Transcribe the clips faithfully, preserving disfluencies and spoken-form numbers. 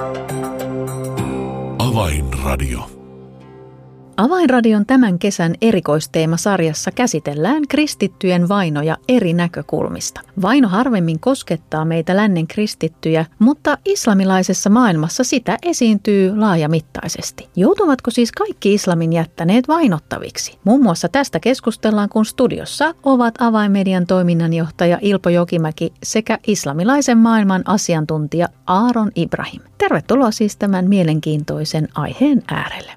Avainradio. Avainradion tämän kesän erikoisteemasarjassa käsitellään kristittyjen vainoja eri näkökulmista. Vaino harvemmin koskettaa meitä lännen kristittyjä, mutta islamilaisessa maailmassa sitä esiintyy laajamittaisesti. Joutuvatko siis kaikki islamin jättäneet vainottaviksi? Muun muassa tästä keskustellaan, kun studiossa ovat Avainmedian toiminnanjohtaja Ilpo Jokimäki sekä islamilaisen maailman asiantuntija Aaron Ibrahim. Tervetuloa siis tämän mielenkiintoisen aiheen äärelle.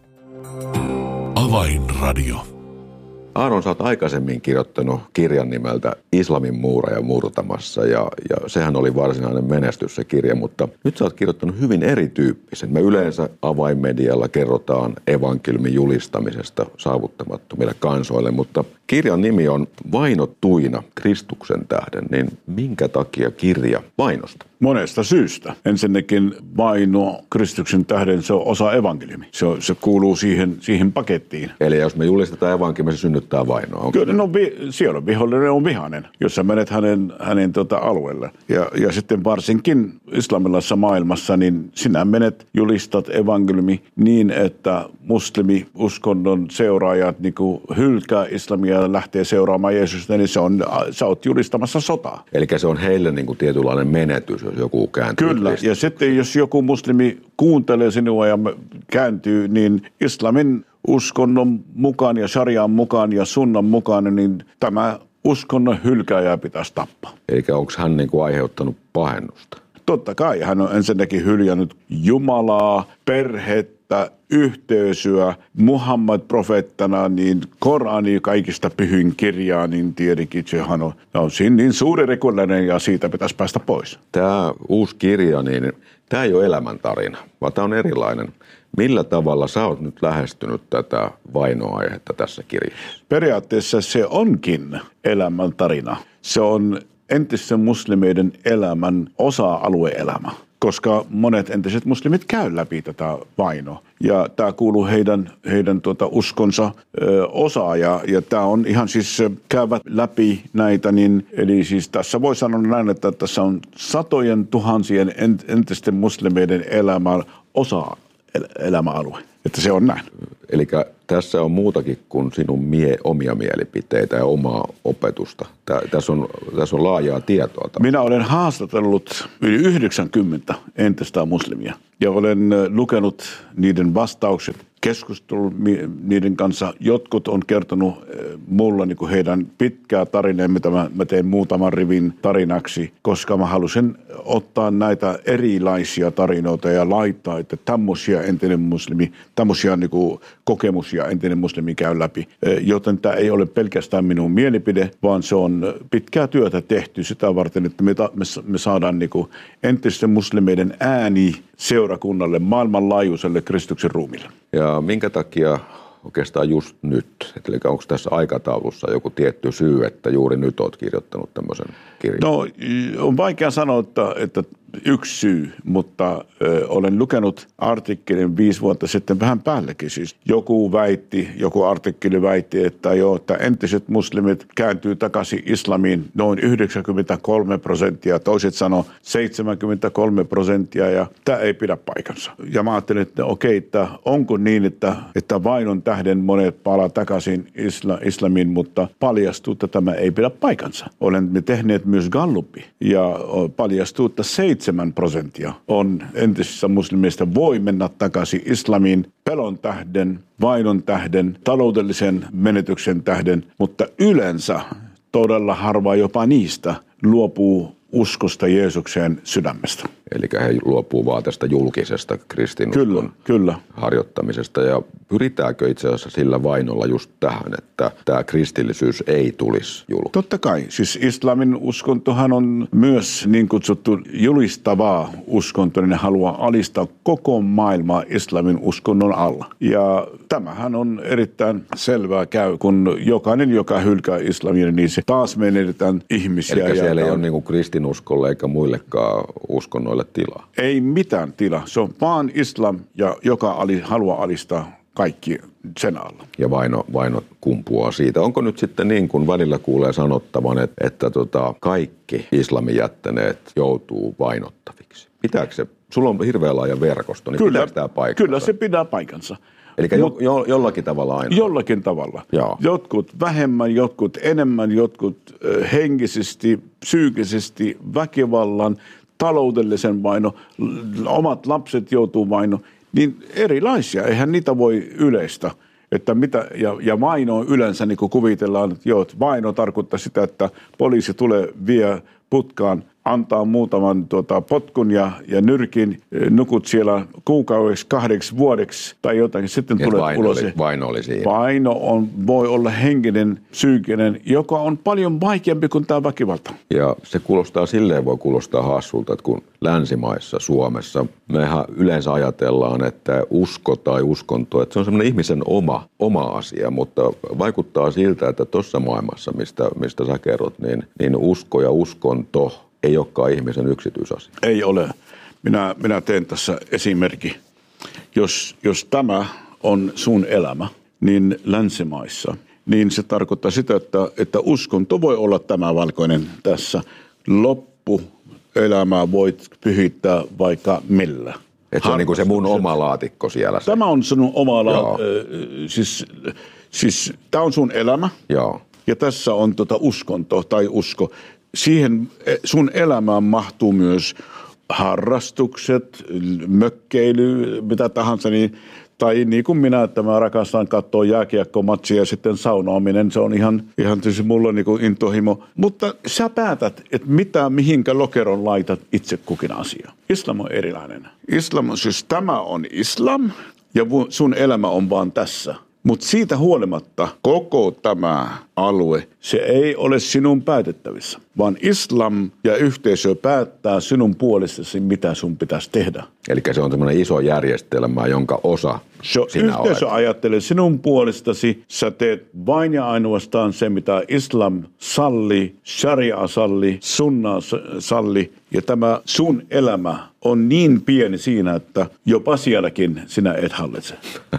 Avainradio. Aaron, sä oot aikaisemmin kirjoittanut kirjan nimeltä Islamin muuraja murtamassa ja, ja sehän oli varsinainen menestys se kirja, mutta nyt sä oot kirjoittanut hyvin erityyppisen. Me yleensä Avainmedialla kerrotaan evankeliumin julistamisesta saavuttamattomille kansoille, mutta kirjan nimi on Vainottuina Kristuksen tähden, niin minkä takia kirja vainosta? Monesta syystä. Ensinnäkin vaino Kristuksen tähden, se on osa evankeliumi. Se, se kuuluu siihen, siihen pakettiin. Eli jos me julistetaan evankeliumia, se synnyttää vainoa. Kyllä, no vi, siellä vihollinen on vihainen, jos sä menet hänen, hänen tota, alueelle. Ja, ja sitten varsinkin islamilaisessa maailmassa, niin sinä menet julistat evankeliumi niin, että muslimi-uskonnon seuraajat niin kuin hylkää islamia ja lähtee seuraamaan Jeesusta, niin se on, sä oot julistamassa sotaa. Eli se on heille niin kuin tietynlainen menetys, jos joku kääntyy. Kyllä, Kristus. Ja sitten jos joku muslimi kuuntelee sinua ja kääntyy, niin islamin uskonnon mukaan ja sharian mukaan ja sunnan mukaan, niin tämä uskonnon hylkääjä pitäisi tappaa. Eli onko hän niin kuin aiheuttanut pahennusta? Totta kai, hän on ensinnäkin hyljännyt Jumalaa, perhettä, yhteisöä, Muhammad profeettana, niin Korani kaikista pyhyin kirjaa, niin tietenkin sehän on, on siinä niin suuri rikollinen ja siitä pitäisi päästä pois. Tämä uusi kirja, niin tämä ei ole elämäntarina, vaan tämä on erilainen. Millä tavalla sä oot nyt lähestynyt tätä vainoaihetta tässä kirjassa? Periaatteessa se onkin elämäntarina. Se on entisten muslimeiden elämän osa-alueelämä, koska monet entiset muslimit käy läpi tätä vainoa. Ja tämä kuuluu heidän, heidän tuota uskonsa ö, osaa ja, ja tämä on ihan siis käyvät läpi näitä, niin, eli siis tässä voi sanoa näin, että tässä on satojen tuhansien entisten muslimeiden elämän osa elämäalue, että se on näin. Eli tässä on muutakin kuin sinun mie, omia mielipiteitä ja omaa opetusta. Tää, tässä, on, tässä on laajaa tietoa. Minä olen haastatellut yli yhdeksänkymmentä entistä muslimia ja olen lukenut niiden vastaukset, keskustellut niiden kanssa. Jotkut on kertonut mulla niin kuin heidän pitkää tarinaa, mitä mä, mä tein muutaman rivin tarinaksi, koska mä halusin ottaa näitä erilaisia tarinoita ja laittaa, että tämmöisiä entinen muslimi, tämmöisiä niin kuin kokemuksia entinen muslimi käy läpi. Joten tämä ei ole pelkästään minun mielipide, vaan se on pitkää työtä tehty sitä varten, että me, me, me saadaan niin kuin entisten muslimeiden ääni seurakunnalle, maailmanlaajuiselle Kristuksen ruumille. Ja minkä takia oikeastaan just nyt? Eli onko tässä aikataulussa joku tietty syy, että juuri nyt olet kirjoittanut tämmöisen kirjan? No on vaikea sanoa, että, että yksi syy, mutta ö, olen lukenut artikkelin viisi vuotta sitten vähän päällekin. Siis joku väitti, joku artikkeli väitti, että jo, että entiset muslimit kääntyy takaisin islamiin noin yhdeksänkymmentäkolme prosenttia, toiset sanoo seitsemänkymmentäkolme prosenttia ja tämä ei pidä paikansa. Ja mä ajattelin, että okei, että onko niin, että, että vainon tähden monet palaa takaisin isla, islamiin, mutta paljastuu, että tämä ei pidä paikansa. Olemme tehneet myös Gallupi ja paljastuu, että seitsemän prosenttia on entisissä muslimeista voi mennä takaisin islamiin pelon tähden, vainon tähden, taloudellisen menetyksen tähden, mutta yleensä todella harva jopa niistä luopuu uskosta Jeesukseen sydämestä. Eli he luopuu vaan tästä julkisesta kristinuskon kyllä, kyllä. harjoittamisesta. Ja pyritäänkö itse asiassa sillä vainolla just tähän, että tämä kristillisyys ei tulisi julki? Totta kai. Siis islamin uskontohan on myös niin kutsuttu julistavaa uskonto, niin ne haluaa alistaa koko maailmaa islamin uskonnon alla. Ja tämähän on erittäin selvää käy, kun jokainen, joka hylkää islamia, niin se taas menetetään ihmisiä. Eli siellä ei ole niin kuin kristinuskolle eikä muillekaan uskonnoille tilaa? Ei mitään tilaa. Se on vaan islam, ja joka ali, haluaa alistaa kaikki sen alla. Ja vaino, vaino kumpuaa siitä. Onko nyt sitten niin, kun välillä kuulee sanottavan, että, että tota, kaikki islamin jättäneet joutuu vainottaviksi? Pitääkö se Sulla on hirveän laaja verkosto, niin kyllä, pitääkö tämä paikkansa? Kyllä se pitää paikkansa. Eli jo, jo, jollakin tavalla aina? Jollakin tavalla. Joo. Jotkut vähemmän, jotkut enemmän, jotkut henkisesti, psyykkisesti, väkivallan, taloudellisen vaino, omat lapset joutuu vaino, niin erilaisia. Eihän niitä voi yleistä. Että mitä, ja, ja vaino on yleensä, niin kuin kuvitellaan, että joo, vaino tarkoittaa sitä, että poliisi tulee vie putkaan, antaa muutaman tuota, potkun ja, ja nyrkin, nukut siellä kuukaudeksi, kahdeksi vuodeksi tai jotakin, sitten ja tulee vaino ulos. Oli, vaino oli siinä. Vaino on, voi olla henkinen, psyykkinen, joka on paljon vaikeampi kuin tämä väkivalta. Ja se kuulostaa silleen, voi kuulostaa hassulta, että kun länsimaissa, Suomessa, mehän yleensä ajatellaan, että usko tai uskonto, että se on semmoinen ihmisen oma, oma asia, mutta vaikuttaa siltä, että tuossa maailmassa, mistä, mistä sä kerrot, niin, niin usko ja uskonto ei olekaan ihmisen yksityisasia. Ei ole. Minä, minä teen tässä esimerkki. Jos, jos tämä on sun elämä, niin länsimaissa, niin se tarkoittaa sitä, että, että uskonto voi olla tämä valkoinen tässä. Loppuelämää voit pyhittää vaikka millä. Että se on niin kuin se mun oma laatikko siellä. Se. Tämä on sun oma laatikko. Siis, siis tämä on sun elämä. Joo. Ja tässä on tota uskonto tai usko. Siihen sun elämään mahtuu myös harrastukset, mökkeily, mitä tahansa, niin, tai niin kuin minä, että mä rakastan katsoa jääkiekkomatsia ja sitten saunoaminen, se on ihan, ihan tietysti mulla niin kuin intohimo. Mutta sä päätät, että mitä, mihinkä lokeron laitat itse kukin asia. Islam on erilainen. Islam, siis tämä on islam ja sun elämä on vaan tässä. Mutta siitä huolimatta koko tämä alue, se ei ole sinun päätettävissä, vaan islam ja yhteisö päättää sinun puolestasi, mitä sun pitäisi tehdä. Eli se on tämmöinen iso järjestelmä, jonka osa se sinä yhteisö olet. ajattelee sinun puolestasi, sä teet vain ja ainoastaan se, mitä islam salli, sharia salli, sunna salli. Ja tämä sun elämä on niin pieni siinä, että jopa sielläkin sinä et hallitse.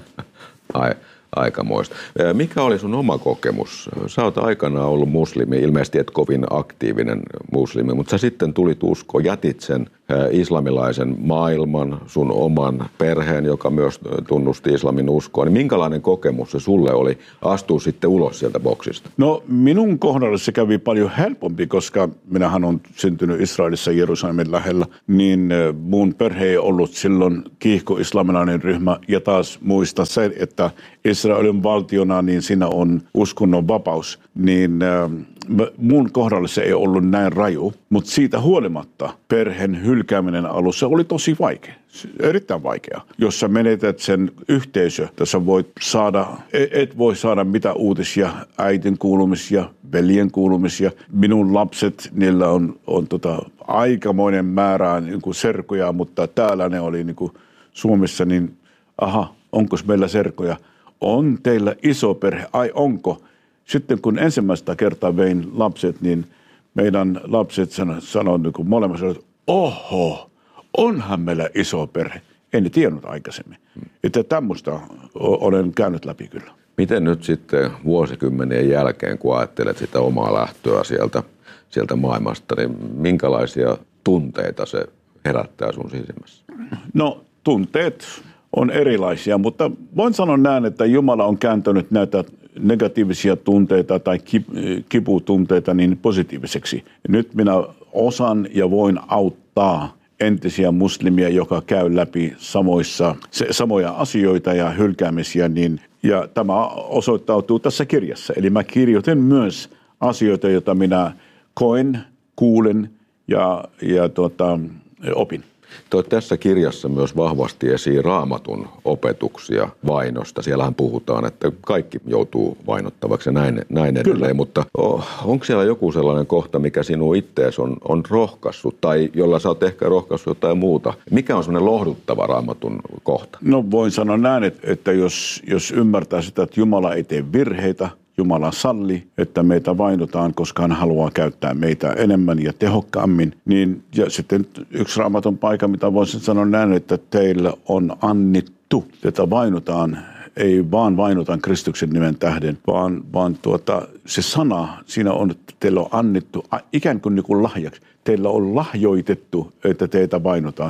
Ai. Aikamoista. Mikä oli sun oma kokemus? Sä oot aikanaan ollut muslimi, ilmeisesti et kovin aktiivinen muslimi, mutta sä sitten tulit uskoon, jätit sen islamilaisen maailman, sun oman perheen, joka myös tunnusti islamin uskoa. Niin minkälainen kokemus se sulle oli astua sitten ulos sieltä boksista? No minun kohdalla se kävi paljon helpompi, koska minähän on syntynyt Israelissa Jerusalemin lähellä, niin mun perhe ei ollut silloin kiihko-islamilainen ryhmä ja taas muista se, että Israelin valtiona, niin siinä on uskonnon vapaus, niin äh, mun kohdalla se ei ollut näin raju, mutta siitä huolimatta perheen hylkääminen alussa oli tosi vaikea, erittäin vaikea. Jos sä menetät sen yhteisö, tässä voit saada, et voi saada mitä uutisia, äitin kuulumisia, veljen kuulumisia. Minun lapset, niillä on, on tota, aikamoinen määrä niin kuin serkuja, mutta täällä ne oli niin kuin Suomessa, niin aha, onko meillä serkoja? On teillä iso perhe, ai onko? Sitten kun ensimmäistä kertaa vein lapset, niin meidän lapset sanoivat niin kuin molemmat, että oho, onhan meillä iso perhe. En tiennyt aikaisemmin. Että tämmöistä olen käynyt läpi kyllä. Miten nyt sitten vuosikymmenien jälkeen, kun ajattelet sitä omaa lähtöä sieltä, sieltä maailmasta, niin minkälaisia tunteita se herättää sun sisimmässä? No tunteet on erilaisia, mutta voin sanoa näin, että Jumala on kääntänyt näitä negatiivisia tunteita tai kiputunteita niin positiiviseksi. Nyt minä osan ja voin auttaa entisiä muslimia, joka käy läpi samoissa, se, samoja asioita ja hylkäämisiä, niin, ja tämä osoittautuu tässä kirjassa. Eli mä kirjoitin myös asioita, joita minä koen, kuulen ja, ja tuota, opin. Toit tässä kirjassa myös vahvasti esiin Raamatun opetuksia vainosta. Siellähän puhutaan, että kaikki joutuu vainottavaksi ja näin, näin edelleen. Mutta onko siellä joku sellainen kohta, mikä sinun ittees on, on rohkaissut tai jolla sä oot ehkä rohkaissut jotain muuta? Mikä on sellainen lohduttava Raamatun kohta? No voin sanoa näin, että, että jos, jos ymmärtää sitä, että Jumala ei tee virheitä, Jumala salli, että meitä vainotaan, koska hän haluaa käyttää meitä enemmän ja tehokkaammin. Niin, ja sitten yksi Raamatun paikka, mitä voisin sanoa näin, että teillä on annettu, että vainotaan, ei vaan vainotaan Kristuksen nimen tähden, vaan, vaan tuota, se sana siinä on, että teillä on annettu ikään kuin, niin kuin lahjaksi. Teillä on lahjoitettu, että teitä vainotaan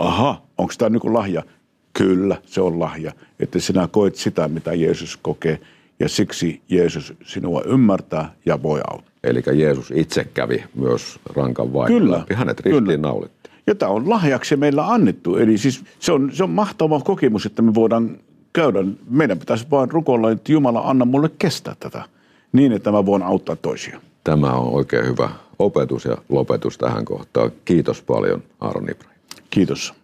aha, onko tämä niin lahja? Kyllä, se on lahja. Että sinä koet sitä, mitä Jeesus kokee. Ja siksi Jeesus sinua ymmärtää ja voi auttaa. Eli Jeesus itse kävi myös rankan vainon läpi. Hänet ristiin naulittiin. Ja tämä on lahjaksi meillä annettu. Eli siis se on, se on mahtava kokemus, että me voidaan käydä. Meidän pitäisi vaan rukoilla, että Jumala anna mulle kestää tätä. Niin, että mä voin auttaa toisia. Tämä on oikein hyvä opetus ja lopetus tähän kohtaan. Kiitos paljon, Aaron Ibrahim. Kiitos.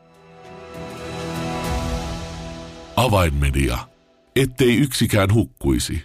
Avainmedia. Ettei yksikään hukkuisi.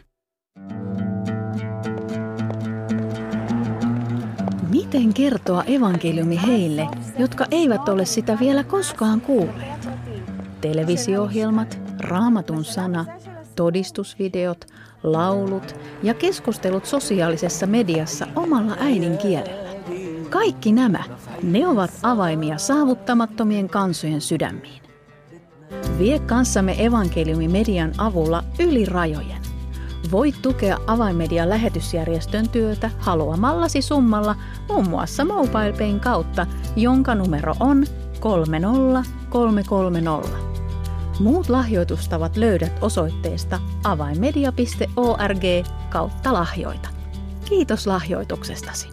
Miten kertoa evankeliumi heille, jotka eivät ole sitä vielä koskaan kuulleet? Televisio-ohjelmat, Raamatun sana, todistusvideot, laulut ja keskustelut sosiaalisessa mediassa omalla äidinkielellä. Kaikki nämä, ne ovat avaimia saavuttamattomien kansojen sydämiin. Vie kanssamme evankeliumimedian avulla yli rajojen. Voit tukea Avainmedian lähetysjärjestön työtä haluamallasi summalla muun muassa MobilePayn kautta, jonka numero on kolme nolla kolme kolme nolla. Muut lahjoitustavat löydät osoitteesta avainmedia piste org kautta lahjoita. Kiitos lahjoituksestasi.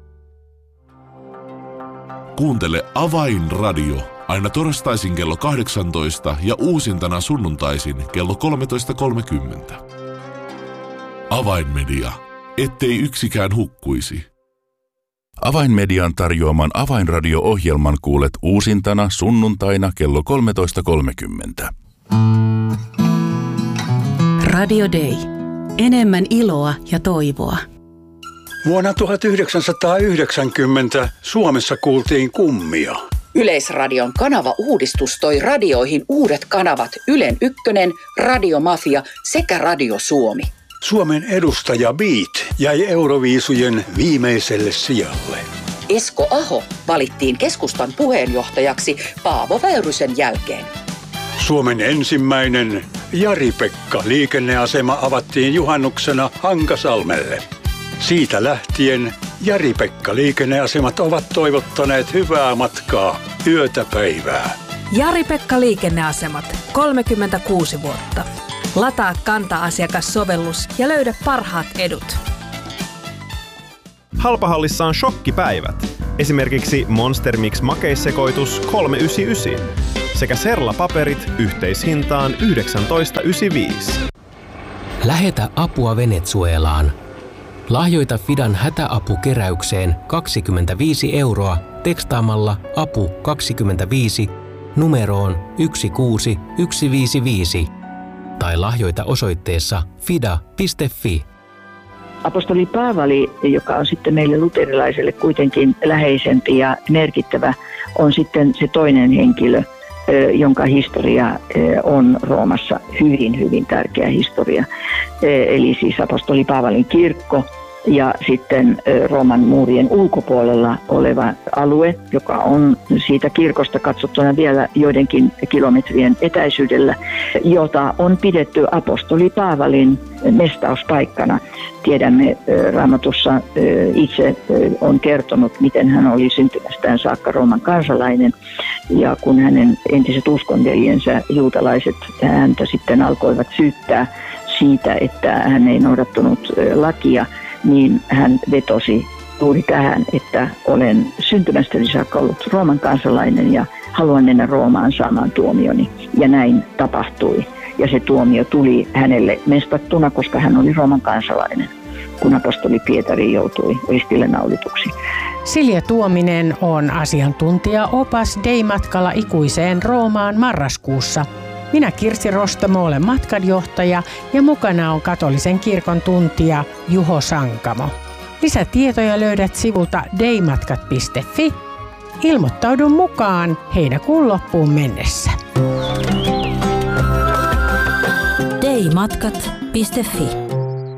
Kuuntele Avainradio aina torstaisin kello kahdeksantoista ja uusintana sunnuntaisin kello kolmetoista kolmekymmentä. Avainmedia. Ettei yksikään hukkuisi. Avainmedian tarjoaman Avainradio-ohjelman kuulet uusintana sunnuntaina kello kolmetoista kolmekymmentä. Radio Day. Enemmän iloa ja toivoa. Vuonna tuhatyhdeksänsataayhdeksänkymmentä Suomessa kuultiin kummia. Yleisradion kanava-uudistus toi radioihin uudet kanavat Ylen Ykkönen, Radiomafia sekä Radio Suomi. Suomen edustaja Beat jäi Euroviisujen viimeiselle sijalle. Esko Aho valittiin keskustan puheenjohtajaksi Paavo Väyrysen jälkeen. Suomen ensimmäinen Jari-Pekka liikenneasema avattiin juhannuksena Hankasalmelle. Siitä lähtien Jari-Pekka liikenneasemat ovat toivottaneet hyvää matkaa yötä päivää. Jari-Pekka liikenneasemat, kolmekymmentäkuusi vuotta. Lataa Kanta-asiakassovellus ja löydä parhaat edut. Halpahallissa on shokkipäivät. Esimerkiksi Monster Mix makeissekoitus kolme yhdeksänkymmentäyhdeksän sekä Serla-paperit yhteishintaan yhdeksäntoista yhdeksänkymmentäviisi. Lähetä apua Venezuelaan. Lahjoita Fidan hätäapukeräykseen kaksikymmentäviisi euroa tekstaamalla apu kaksikymmentäviisi numeroon yksi kuusi yksi viisi viisi tai lahjoita osoitteessa fida piste fi. Apostoli Paavali, joka on sitten meille luterilaiselle kuitenkin läheisempi ja merkittävä, on sitten se toinen henkilö, jonka historia on Roomassa hyvin, hyvin tärkeä historia. Eli siis apostoli Paavalin kirkko ja sitten Rooman muurien ulkopuolella oleva alue, joka on siitä kirkosta katsottuna vielä joidenkin kilometrien etäisyydellä, jota on pidetty apostoli Paavalin mestauspaikkana. Tiedämme, Raamatussa itse on kertonut, miten hän oli syntymästään saakka Rooman kansalainen. Ja kun hänen entiset uskonveljensä, juutalaiset, häntä sitten alkoivat syyttää siitä, että hän ei noudattanut lakia, niin hän vetosi juuri tähän, että olen syntymästäni saakka ollut Rooman kansalainen ja haluan mennä Roomaan saamaan tuomioni. Ja näin tapahtui. Ja se tuomio tuli hänelle mestattuna, koska hän oli Rooman kansalainen, kun apostoli Pietari joutui ristille naulituksi. Silja Tuominen on asiantuntija opas Dei-matkalla ikuiseen Roomaan marraskuussa. Minä Kirsi Rostamo olen matkanjohtaja ja mukana on katolisen kirkon tuntija Juho Sankamo. Lisätietoja löydät sivulta deimatkat piste fi. Ilmoittaudu mukaan heinäkuun loppuun mennessä. deimatkat piste fi